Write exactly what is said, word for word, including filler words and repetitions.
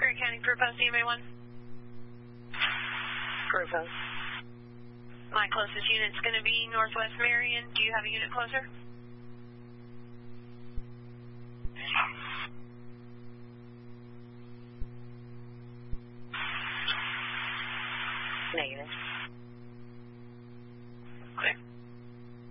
Grant County Group Post, E M A one. Group Post. My closest unit's going to be Northwest Marion. Do you have a unit closer? Negative.